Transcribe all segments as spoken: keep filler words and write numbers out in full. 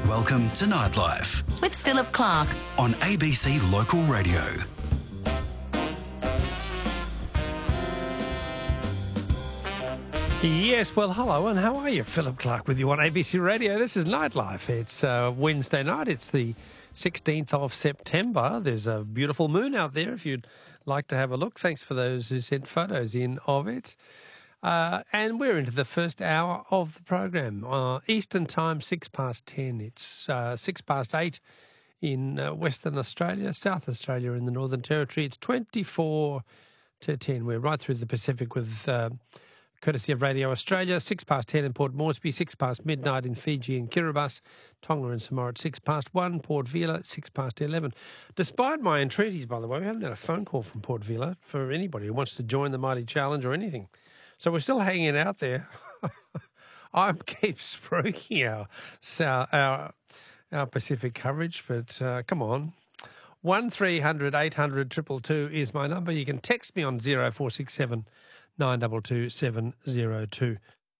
Welcome to Nightlife with Philip Clark on A B C Local Radio. Yes, well, hello, and how are you? Philip Clark with you on A B C Radio. This is Nightlife. It's uh, Wednesday night. It's the sixteenth of September. There's a beautiful moon out there if you'd like to have a look. Thanks for those who sent photos in of it. Uh, and we're into the first hour of the program. Uh, Eastern time, six past ten. It's uh, six past eight in uh, Western Australia, South Australia in the Northern Territory. It's twenty-four to ten. We're right through the Pacific with... Uh, courtesy of Radio Australia, six past ten in Port Moresby, six past midnight in Fiji and Kiribati, Tonga and Samoa at six past one, Port Vila, six past eleven. Despite my entreaties, by the way, we haven't had a phone call from Port Vila for anybody who wants to join the Mighty Challenge or anything. So we're still hanging out there. I keep spruiking our, our, our Pacific coverage, but uh, come on. one three hundred eight hundred two two two is my number. You can text me on zero four six seven nine two two seven zero two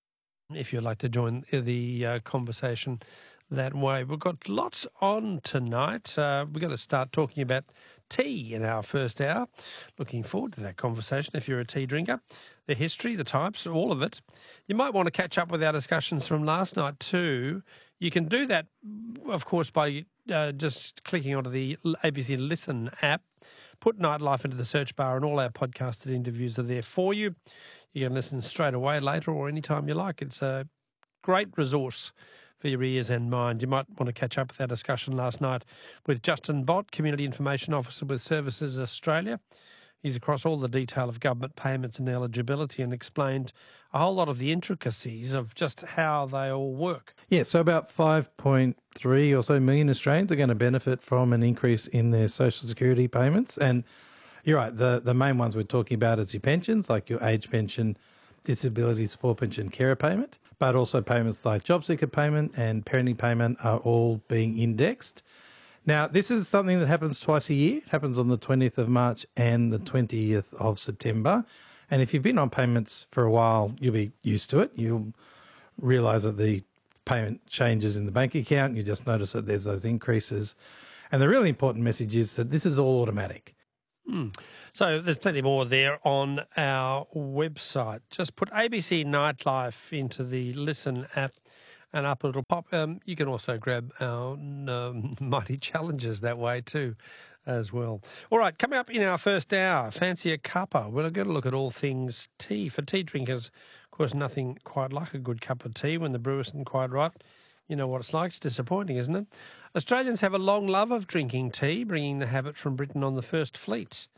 if you'd like to join the uh, conversation that way. We've got lots on tonight. Uh, we're going to start talking about tea in our first hour. Looking forward to that conversation if you're a tea drinker. The history, the types, all of it. You might want to catch up with our discussions from last night too. You can do that, of course, by uh, just clicking onto the A B C Listen app. Put Nightlife into the search bar and all our podcasted interviews are there for you. You can listen straight away, later, or anytime you like. It's a great resource for your ears and mind. You might want to catch up with our discussion last night with Justin Bott, Community Information Officer with Services Australia. He's across all the detail of government payments and eligibility and explained a whole lot of the intricacies of just how they all work. Yeah, so about five point three or so million Australians are going to benefit from an increase in their social security payments. And you're right, the, the main ones we're talking about is your pensions, like your age pension, disability support pension, carer payment, but also payments like job seeker payment and parenting payment are all being indexed. Now, this is something that happens twice a year. It happens on the twentieth of March and the twentieth of September. And if you've been on payments for a while, you'll be used to it. You'll realise that the payment changes in the bank account. You just notice that there's those increases. And the really important message is that this is all automatic. Mm. So there's plenty more there on our website. Just put A B C Nightlife into the Listen app and up it'll pop. Um, you can also grab our um, Mighty Challenges that way too as well. All right, coming up in our first hour, fancy a cuppa. We're going to look at all things tea. For tea drinkers, of course, nothing quite like a good cup of tea when the brew isn't quite right. You know what it's like. It's disappointing, isn't it? Australians have a long love of drinking tea, bringing the habit from Britain on the First Fleet.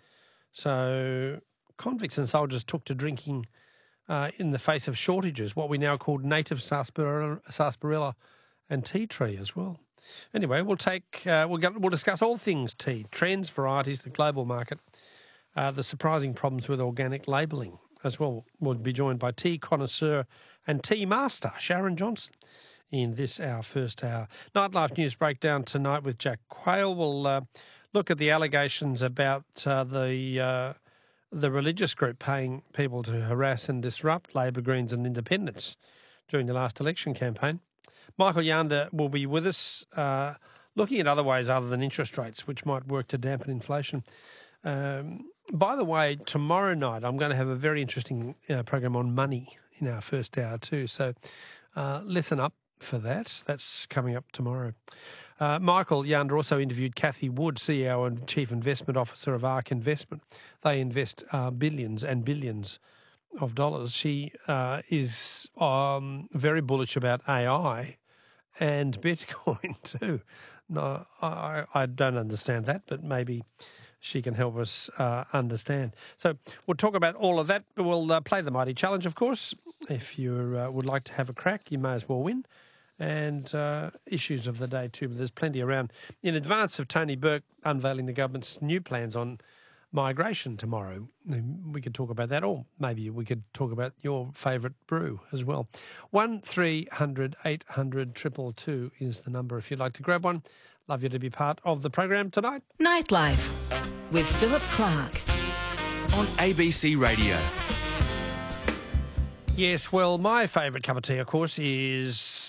So convicts and soldiers took to drinking uh, in the face of shortages, what we now call native sarsaparilla, sarsaparilla and tea tree as well. Anyway, we'll take uh, we'll get, we'll discuss all things tea, trends, varieties, the global market, uh, the surprising problems with organic labelling as well. We'll be joined by tea connoisseur and tea master Sharon Johnson in this our first hour. Nightlife News Breakdown tonight with Jack Quayle. We'll uh, look at the allegations about uh, the uh, the religious group paying people to harass and disrupt Labor, Greens and Independents during the last election campaign. Michael Yander will be with us, uh, looking at other ways other than interest rates, which might work to dampen inflation. Um, by the way, tomorrow night I'm going to have a very interesting uh, program on money in our first hour too. So uh, listen up for that. That's coming up tomorrow. Uh, Michael Yander also interviewed Cathy Wood, C E O and Chief Investment Officer of ARK Investment. They invest uh, billions and billions of dollars. She uh, is um, very bullish about A I and Bitcoin too. No, I, I don't understand that, but maybe she can help us uh, understand. So we'll talk about all of that. We'll uh, play the Mighty Challenge, of course. If you uh, would like to have a crack, you may as well win. And uh, issues of the day too, but there's plenty around. In advance of Tony Burke unveiling the government's new plans on migration tomorrow, we could talk about that, or maybe we could talk about your favourite brew as well. one three hundred eight hundred two two two is the number if you'd like to grab one. Love you to be part of the program tonight. Nightlife with Philip Clark on A B C Radio. Yes, well, my favourite cup of tea, of course, is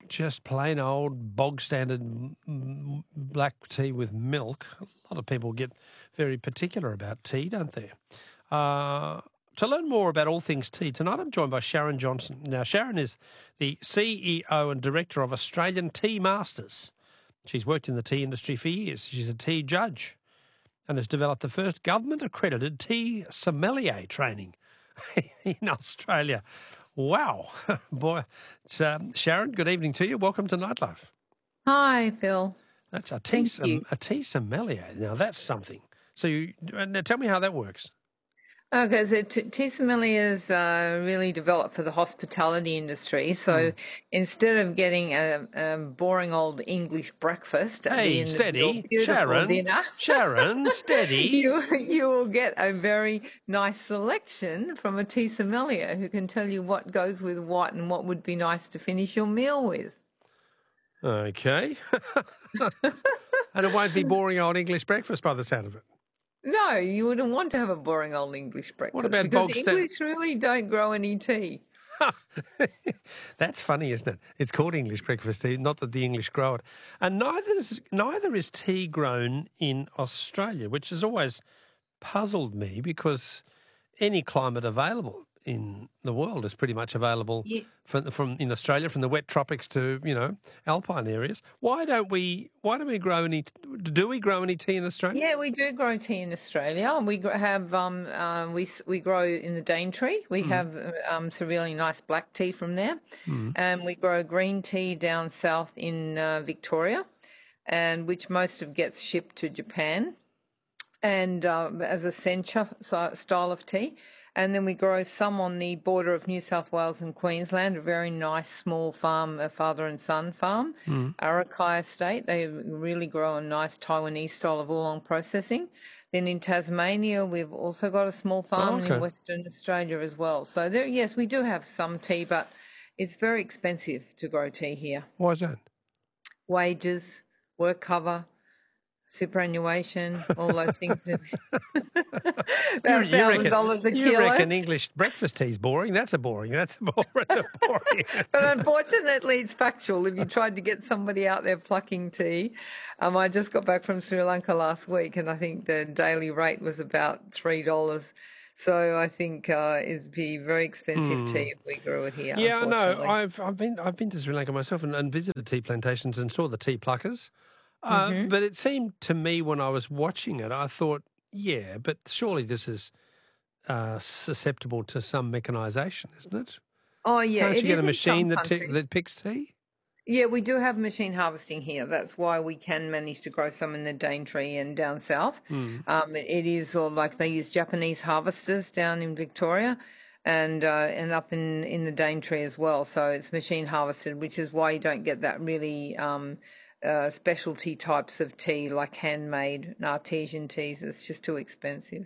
just plain old bog standard m- m- black tea with milk. A lot of people get very particular about tea, don't they? Uh, to learn more about all things tea, tonight I'm joined by Sharon Johnson. Now, Sharon is the C E O and Director of Australian Tea Masters. She's worked in the tea industry for years. She's a tea judge and has developed the first government-accredited tea sommelier training in Australia. Wow. Boy, it's, um, Sharon, good evening to you. Welcome to Nightlife. Hi, Phil. That's a tea, Thank som- you. a tea sommelier. Now, that's something. So you, now tell me how that works. Okay, so t- tea sommeliers uh, really developed for the hospitality industry. So Hmm. instead of getting a, a boring old English breakfast at the Hey, end of steady. your beautiful Sharon. dinner, Sharon, steady. you you will get a very nice selection from a tea sommelier who can tell you what goes with what and what would be nice to finish your meal with. Okay. And it won't be boring old English breakfast by the sound of it. No, you wouldn't want to have a boring old English breakfast about because bog sta- English really don't grow any tea. That's funny, isn't it? It's called English breakfast tea, not that the English grow it. And neither is, neither is tea grown in Australia, which has always puzzled me because any climate available in the world is pretty much available Yeah. from, from in Australia, from the wet tropics to, you know, alpine areas. Why don't we? Why don't we grow any? Do we grow any tea in Australia? Yeah, we do grow tea in Australia. We gr- have um, uh, we s- we grow in the Daintree. We have um, some really nice black tea from there, and we grow green tea down south in uh, Victoria, and which most of gets shipped to Japan, and uh, as a sencha so- style of tea. And then we grow some on the border of New South Wales and Queensland, a very nice small farm, a father and son farm, Arakai Estate. They really grow a nice Taiwanese style of oolong processing. Then in Tasmania, we've also got a small farm, and okay. in Western Australia as well. So there, yes, we do have some tea, but it's very expensive to grow tea here. Why is that? Wages, work cover, superannuation, all those things. About You thousand dollars a you kilo. reckon English breakfast tea's boring? That's a boring. That's a boring. That's a boring. But unfortunately, it's factual. If you tried to get somebody out there plucking tea, um, I just got back from Sri Lanka last week, and I think the daily rate was about three dollars. So I think uh, it'd be very expensive tea if we grew it here. Yeah, I know. unfortunately. I've I've been I've been to Sri Lanka myself and, and visited tea plantations and saw the tea pluckers. Uh, But it seemed to me when I was watching it, I thought, yeah, but surely this is uh, susceptible to some mechanisation, isn't it? Oh yeah, Can't it you get is a in machine some that t- countries. that picks tea? Yeah, we do have machine harvesting here. That's why we can manage to grow some in the Daintree and down south. Um, it, it is sort of like they use Japanese harvesters down in Victoria and uh, and up in, in the Daintree as well. So it's machine harvested, which is why you don't get that really um, uh, specialty types of tea like handmade and artesian teas. It's just too expensive.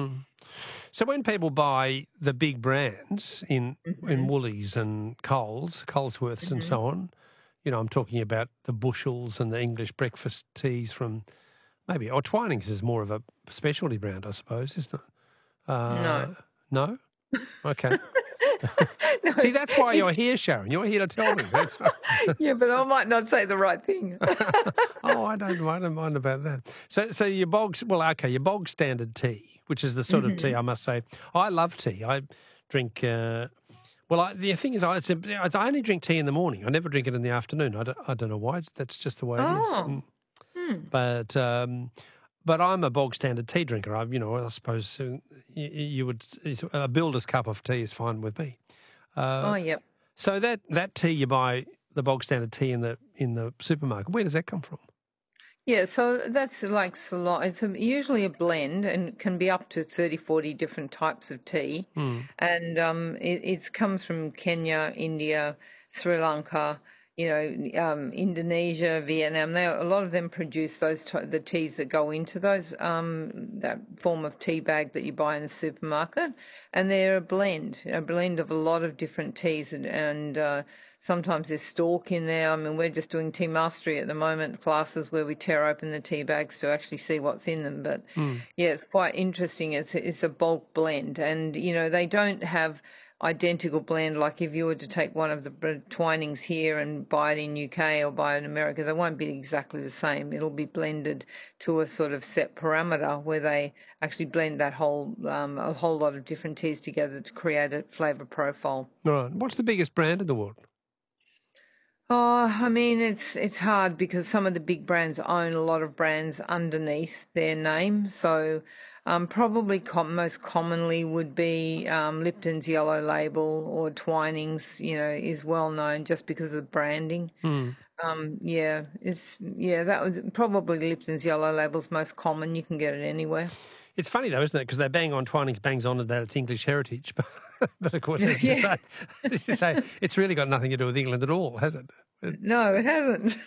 So when people buy the big brands in Mm-hmm. in Woolies and Coles, Colesworths and so on, you know, I'm talking about the Bushels and the English breakfast teas from maybe, or Twinings is more of a specialty brand, I suppose, isn't it? Uh, No. No? Okay. See, that's why you're here, Sharon. You're here to tell me. That's Yeah, but I might not say the right thing. oh, I don't, I don't mind about that. So, so your bog, well, okay, your bog standard tea, which is the sort of tea I must say. I love tea. I drink. Uh, well, I, the thing is, I, it's a, I only drink tea in the morning. I never drink it in the afternoon. I don't, I don't know why. That's just the way it is. Oh. Mm. But um, but I'm a bog standard tea drinker. I, you know, I suppose uh, you, you would a builder's cup of tea is fine with me. Uh, Oh, yep. So that, that tea you buy, the bog standard tea in the in the supermarket, where does that come from? Yeah, so that's like Ceylon. It's a, usually a blend and can be up to thirty, forty different types of tea. And um, it it's comes from Kenya, India, Sri Lanka, you know, um, Indonesia, Vietnam. They, a lot of them produce those t- the teas that go into those um, that form of tea bag that you buy in the supermarket, and they're a blend, a blend of a lot of different teas, and, and uh, sometimes there's stalk in there. I mean, we're just doing tea mastery at the moment, classes where we tear open the tea bags to actually see what's in them. But yeah, it's quite interesting. It's it's a bulk blend, and you know they don't have identical blend. Like if you were to take one of the Twinings here and buy it in U K or buy it in America, they won't be exactly the same. It'll be blended to a sort of set parameter where they actually blend that whole um, a whole lot of different teas together to create a flavour profile. Right. What's the biggest brand in the world? Oh, I mean, it's it's hard because some of the big brands own a lot of brands underneath their name. So um, probably com- most commonly would be um, Lipton's Yellow Label or Twinings, you know, is well known just because of the branding. Mm. Um, yeah, it's yeah, that was probably Lipton's Yellow Label's most common. You can get it anywhere. It's funny though, isn't it? Because they bang on Twinings, bangs on about its English heritage, but, but of course, as you, Yeah. say, as you say, it's really got nothing to do with England at all, has it? No, it hasn't.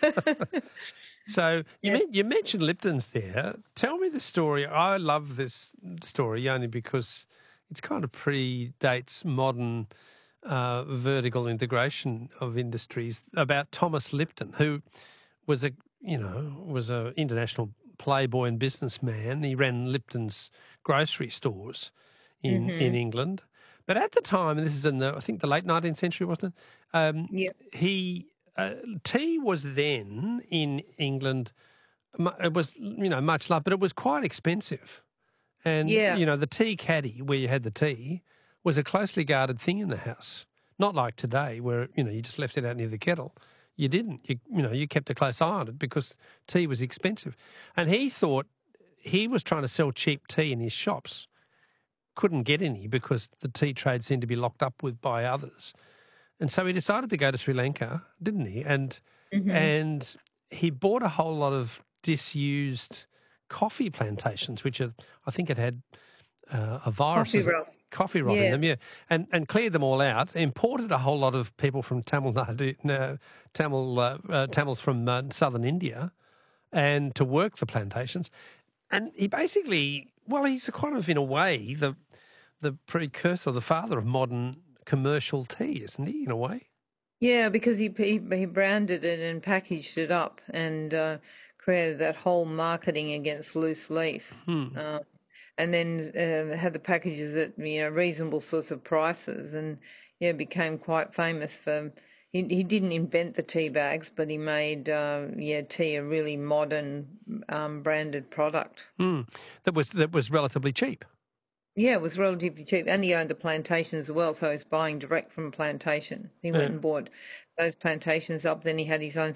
So you Yeah. men- you mentioned Lipton's there. Tell me the story. I love this story only because it's kind of predates modern uh, vertical integration of industries about Thomas Lipton, who was a you know was a international playboy and businessman. He ran Lipton's grocery stores in Mm-hmm. in England, but at the time, and this is in the I think the late nineteenth century, wasn't it? Um, Yeah. He uh, tea was then in England. mu- It was you know much loved, but it was quite expensive. And Yeah. you know the tea caddy where you had the tea was a closely guarded thing in the house. Not like today, where you know you just left it out near the kettle. You didn't. You you know you kept a close eye on it because tea was expensive, and he thought he was trying to sell cheap tea in his shops. Couldn't get any because the tea trade seemed to be locked up with by others, and so he decided to go to Sri Lanka, didn't he? And and he bought a whole lot of disused coffee plantations, which are, I think it had uh, a virus, Coffee is it? rust. coffee rot in Yeah. them, yeah, and and cleared them all out. Imported a whole lot of people from Tamil Nadu, no, Tamil uh, uh, Tamils from uh, southern India, and to work the plantations. And he basically, well, he's kind of in a way the the precursor, the father of modern commercial tea, isn't he? In a way. Yeah, because he he, he branded it and packaged it up and uh, created that whole marketing against loose leaf, uh, and then uh, had the packages at you know reasonable sorts of prices, and yeah, became quite famous for. He he didn't invent the tea bags, but he made uh, yeah tea a really modern um, branded product. Mm. That was that was relatively cheap. Yeah, it was relatively cheap, and he owned the plantation as well, so he was buying direct from a plantation. He went Yeah. and bought those plantations up. Then he had his own